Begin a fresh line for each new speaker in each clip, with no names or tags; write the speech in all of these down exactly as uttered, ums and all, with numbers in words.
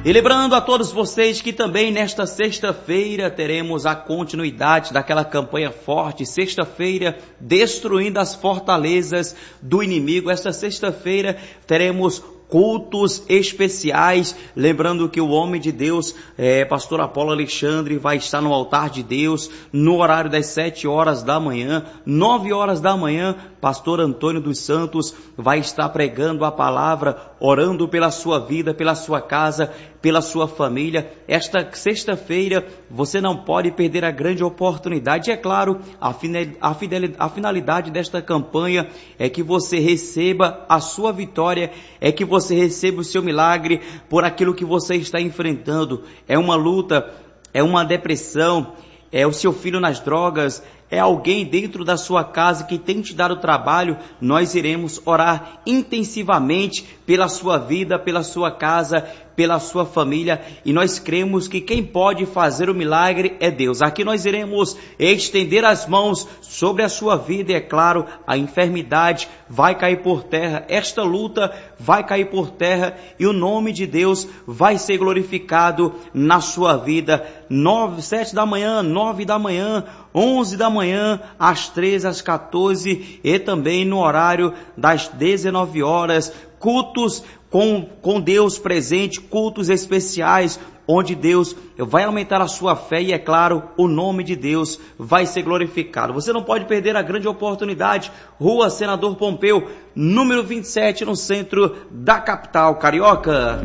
E lembrando a todos vocês que também nesta sexta-feira teremos a continuidade daquela campanha forte, sexta-feira destruindo as fortalezas do inimigo. Esta sexta-feira teremos cultos especiais, lembrando que o homem de Deus, é, pastor Apolo Alexandre, vai estar no altar de Deus, no horário das sete horas da manhã, nove horas da manhã, pastor Antônio dos Santos vai estar pregando a palavra, orando pela sua vida, pela sua casa, pela sua família. Esta sexta-feira você não pode perder a grande oportunidade. É claro, a finalidade desta campanha é que você receba a sua vitória, é que você receba o seu milagre por aquilo que você está enfrentando. É uma luta, é uma depressão, é o seu filho nas drogas, é alguém dentro da sua casa que tem te dado trabalho. Nós iremos orar intensivamente pela sua vida, pela sua casa, pela sua família, e nós cremos que quem pode fazer o milagre é Deus. Aqui nós iremos estender as mãos sobre a sua vida, e é claro, a enfermidade vai cair por terra, esta luta vai cair por terra, e o nome de Deus vai ser glorificado na sua vida. Nove, sete da manhã, nove da manhã, onze da manhã, às treze, às quatorze, e também no horário das dezenove horas, cultos com, com Deus presente, cultos especiais, onde Deus vai aumentar a sua fé e, é claro, o nome de Deus vai ser glorificado. Você não pode perder a grande oportunidade. Rua Senador Pompeu, número vinte e sete, no centro da capital carioca.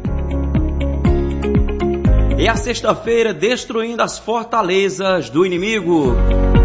É a sexta-feira destruindo as fortalezas do inimigo.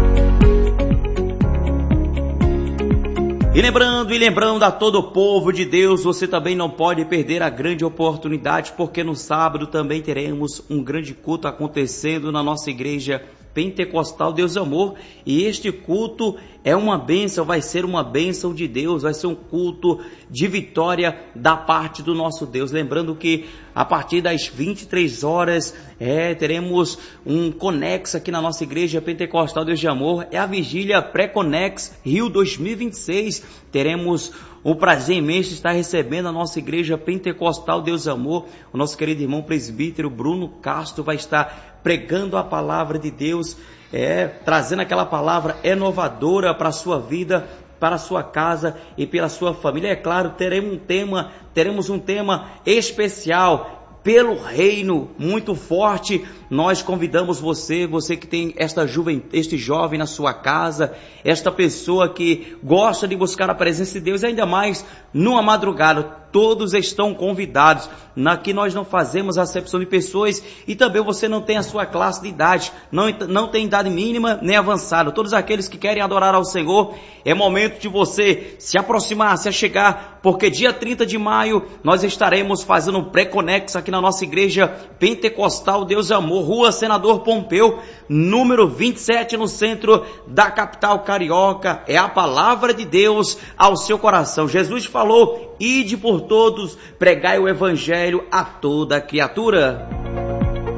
E lembrando, e lembrando a todo o povo de Deus, você também não pode perder a grande oportunidade, porque no sábado também teremos um grande culto acontecendo na nossa igreja Pentecostal Deus Amor, e este culto é uma bênção, vai ser uma bênção de Deus, vai ser um culto de vitória da parte do nosso Deus. Lembrando que a partir das vinte e três horas é, teremos um Conex aqui na nossa igreja Pentecostal Deus de Amor, é a vigília pré-Conex Rio dois mil e vinte e seis, teremos o prazer imenso de estar recebendo a nossa igreja Pentecostal Deus Amor. O nosso querido irmão presbítero Bruno Castro vai estar pregando a palavra de Deus, é, trazendo aquela palavra inovadora para a sua vida, para a sua casa e pela sua família. É claro, teremos um tema, teremos um tema especial pelo reino muito forte. Nós convidamos você, você que tem esta juven, este jovem na sua casa, esta pessoa que gosta de buscar a presença de Deus, ainda mais numa madrugada. Todos estão convidados. Aqui nós não fazemos acepção de pessoas, e também você não tem a sua classe de idade, não, não tem idade mínima nem avançada. Todos aqueles que querem adorar ao Senhor, é momento de você se aproximar, se achegar, porque dia trinta de maio nós estaremos fazendo um pré-conex aqui na nossa igreja Pentecostal Deus Amor, Rua Senador Pompeu, número vinte e sete, no centro da capital carioca. É a palavra de Deus ao seu coração. Jesus falou: ide por todos, pregai o evangelho a toda criatura.